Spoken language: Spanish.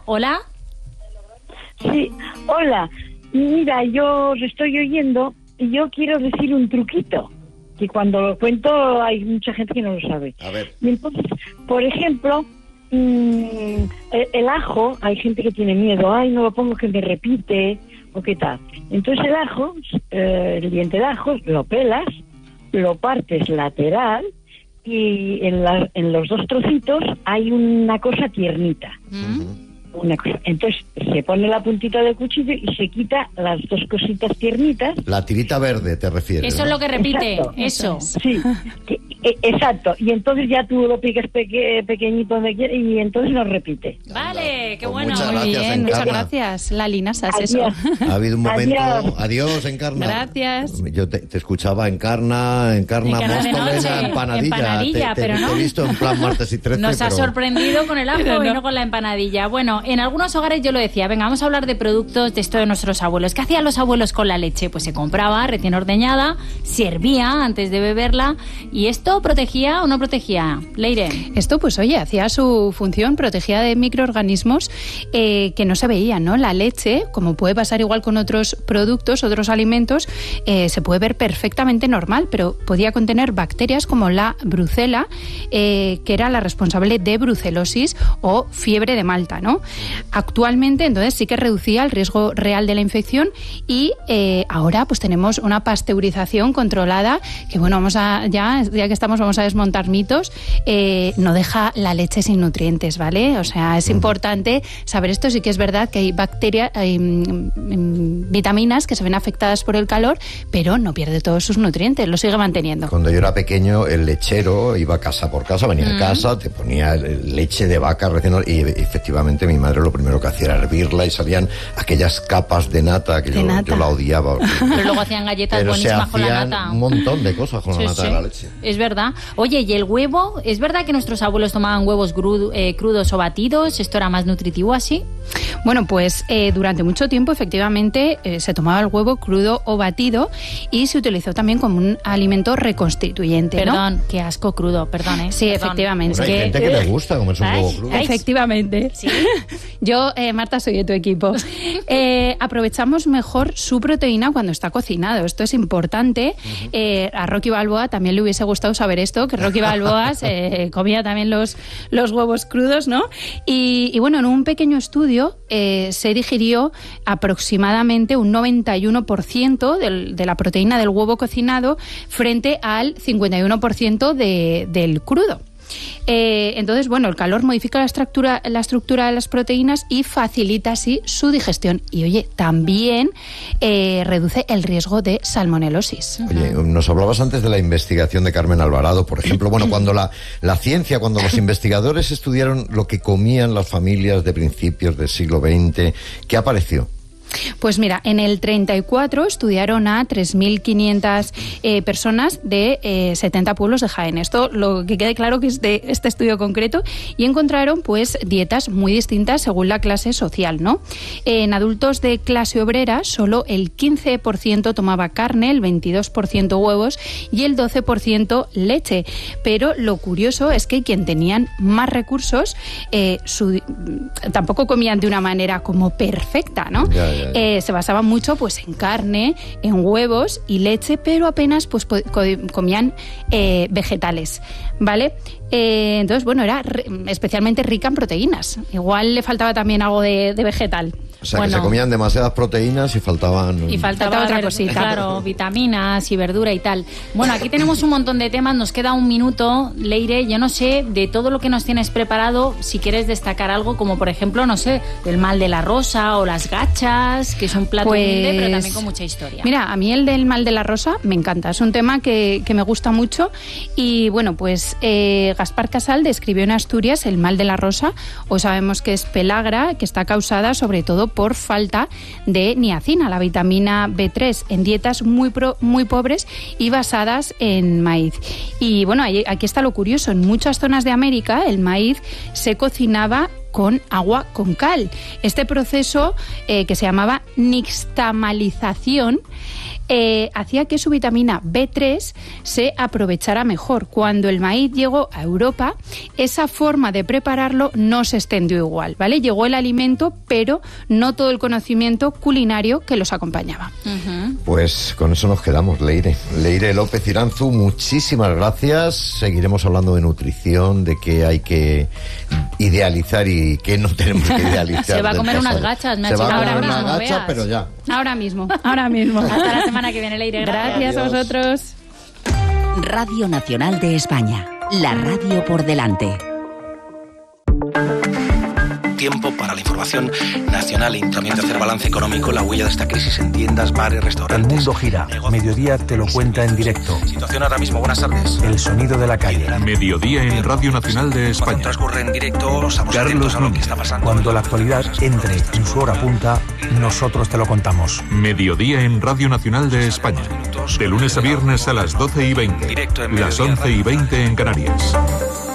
Hola. Sí, hola. Mira, yo os estoy oyendo y yo quiero decir un truquito, que cuando lo cuento hay mucha gente que no lo sabe. A ver. Y entonces, por ejemplo, el ajo, hay gente que tiene miedo, ay, no lo pongo que me repite, o qué tal. Entonces el ajo, el diente de ajo, lo pelas, lo partes lateral y en los dos trocitos hay una cosa tiernita. Una cosa. Entonces se pone la puntita del cuchillo y se quita las dos cositas tiernitas. La tirita verde, te refieres. Eso es lo que repite, Exacto. eso. Sí, exacto. Y entonces ya tú lo picas pequeñito donde quieras y entonces no repite. Vale, qué Pues bueno. muchas Muy gracias, bien, muchas Encarna. gracias. La linasas, Adiós. eso. Ha habido un momento. Adiós. Encarna. Gracias. Yo te escuchaba Encarna, Encarna de Móstoles, noche, empanadilla. pero no. Te he visto en plan martes y 13. Nos ha pero... sorprendido con el ajo Pero no. y no con la empanadilla. Bueno, en algunos hogares yo lo decía, venga, vamos a hablar de productos de esto de nuestros abuelos. ¿Qué hacían los abuelos con la leche? Pues se compraba recién ordeñada, se hervía antes de beberla. ¿Y esto protegía o no protegía? Leire. Esto, pues oye, hacía su función, protegía de microorganismos que no se veían, ¿no? La leche, como puede pasar igual con otros productos, otros alimentos, se puede ver perfectamente normal, pero podía contener bacterias como la brucela, que era la responsable de brucelosis o fiebre de Malta, ¿no? Actualmente, entonces, sí que reducía el riesgo real de la infección y ahora pues tenemos una pasteurización controlada que, bueno, vamos a, ya que estamos, vamos a desmontar mitos. No deja la leche sin nutrientes, ¿vale? O sea, es importante saber esto. Sí que es verdad que hay bacterias, hay vitaminas que se ven afectadas por el calor, pero no pierde todos sus nutrientes, lo sigue manteniendo. Cuando yo era pequeño, el lechero iba casa por casa, venía a casa, te ponía leche de vaca recién, y efectivamente mi madre lo primero que hacía era hervirla y salían aquellas capas de nata que yo la odiaba. Pero luego hacían galletas Pero buenísimas se con la hacían nata. un montón de cosas con la nata de la leche. Es verdad. Oye, ¿y el huevo? ¿Es verdad que nuestros abuelos tomaban huevos crudos o batidos? ¿Esto era más nutritivo así? Bueno, pues durante mucho tiempo efectivamente se tomaba el huevo crudo o batido y se utilizó también como un alimento reconstituyente, ¿no? Perdón, qué asco crudo, perdón, ¿eh? Sí, Perdón. efectivamente. Pues hay gente que le gusta comerse un huevo crudo. Efectivamente. ¿Sí? Yo, Marta, soy de tu equipo. Aprovechamos mejor su proteína cuando está cocinado. Esto es importante. A Rocky Balboa también le hubiese gustado saber esto, que Rocky Balboa comía también los huevos crudos, ¿no? Y bueno, en un pequeño estudio se digirió aproximadamente un 91% de la proteína del huevo cocinado frente al 51% del crudo. Entonces, bueno, el calor modifica la estructura de las proteínas y facilita así su digestión. Y oye, también reduce el riesgo de salmonelosis. Oye, nos hablabas antes de la investigación de Carmen Alvarado, por ejemplo. Bueno, cuando la ciencia, cuando los investigadores estudiaron lo que comían las familias de principios del siglo XX, ¿qué apareció? Pues mira, en el 34 estudiaron a 3.500 personas de 70 pueblos de Jaén. Esto, lo que quede claro que es de este estudio concreto, y encontraron pues dietas muy distintas según la clase social, ¿no? En adultos de clase obrera solo el 15% tomaba carne, el 22% huevos y el 12% leche. Pero lo curioso es que quien tenían más recursos tampoco comían de una manera como perfecta, ¿no? Ya. Se basaba mucho pues en carne, en huevos y leche, pero apenas pues comían vegetales, ¿vale? Entonces, bueno, era especialmente rica en proteínas. Igual le faltaba también algo de vegetal. O sea, que se comían demasiadas proteínas y faltaban... Y faltaba otra cosita. Claro, vitaminas y verdura y tal. Bueno, aquí tenemos un montón de temas, nos queda un minuto. Leire, yo no sé, de todo lo que nos tienes preparado, si quieres destacar algo, como por ejemplo, no sé, el mal de la rosa o las gachas, que es un plato humilde, pero también con mucha historia. Mira, a mí el del mal de la rosa me encanta, es un tema que me gusta mucho. Y bueno, pues Gaspar Casal describió en Asturias el mal de la rosa. Hoy sabemos que es pelagra, que está causada sobre todo por falta de niacina, la vitamina B3, en dietas muy pobres y basadas en maíz. Y bueno, aquí está lo curioso, en muchas zonas de América el maíz se cocinaba con agua con cal. Este proceso que se llamaba nixtamalización hacía que su vitamina B3 se aprovechara mejor. Cuando el maíz llegó a Europa, esa forma de prepararlo no se extendió igual, ¿vale? Llegó el alimento, pero no todo el conocimiento culinario que los acompañaba. Pues con eso nos quedamos, Leire. Leire López Iranzu, muchísimas gracias. Seguiremos hablando de nutrición, de qué hay que idealizar y qué no tenemos que idealizar. Se va a comer unas gachas, me ha Se va a ahora comer mismo, una gacha, veas. pero ya. Ahora mismo, ahora mismo. Hasta la semana que viene, Leire. Gracias a vosotros. Radio Nacional de España. La radio por delante. Tiempo para la información nacional y también de hacer balance económico, la huella de esta crisis en tiendas, bares, restaurantes. El mundo gira. Mediodía te lo cuenta en directo. Situación ahora mismo, buenas tardes. El sonido de la calle. Mediodía en Radio Nacional de España. Cuando transcurre en directo, estamos atentos a lo que está pasando. Cuando la actualidad entre en su hora punta, nosotros te lo contamos. Mediodía en Radio Nacional de España. De lunes a viernes a las 12:20. Directo en las Mediodía, 11:20 en Canarias.